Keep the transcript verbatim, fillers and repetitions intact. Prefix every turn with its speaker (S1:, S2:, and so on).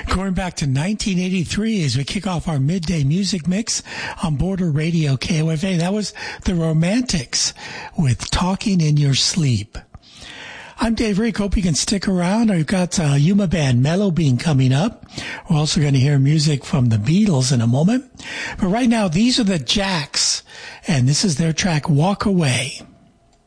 S1: Going back to nineteen eighty-three as we kick off our midday music mix on Border Radio K O F A. That was the Romantics with Talking in Your Sleep. I'm Dave Rick. Hope you can stick around. I've got uh, Yuma Band Mellow Bean coming up. We're also going to hear music from the Beatles in a moment. But right now, these are the Jacks, and this is their track Walk Away.